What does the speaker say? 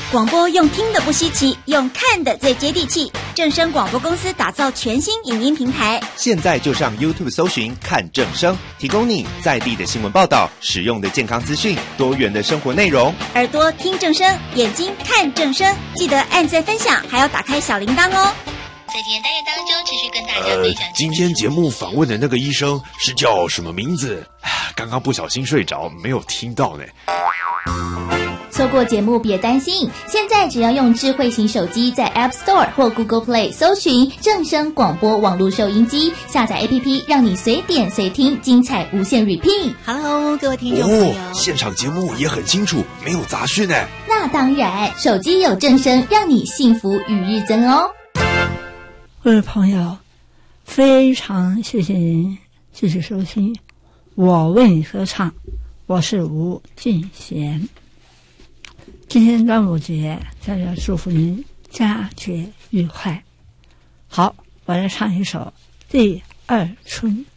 广播用听的不稀奇，用看的最接地气。正声广播公司打造全新影音平台， 现在就上 YouTube 搜寻看正声，提供你在地的新闻报道、实用的健康资讯、多元的生活内容。 耳朵听正声，眼睛看正声，记得按赞分享，还要打开小铃铛哦。 在今天单元当中，持续跟大家分享。 今天节目访问的那个医生是叫什么名字？刚刚不小心睡着，没有听到呢。 错过节目别担心，现在只要用智慧型手机在 App Store 或 Google Play 搜寻正声广播网络收音机，下载 APP， 让你随点随听，精彩无限 repeat。 Hello， 各位听众朋友， 现场节目也很清楚，没有杂讯呢。 那当然，手机有正声，让你幸福与日增哦。 各位朋友，非常谢谢您继续收听我为你歌唱，我是吴敬贤。今天端午节，在这祝福您佳节愉快。好，我来唱一首《第二春》。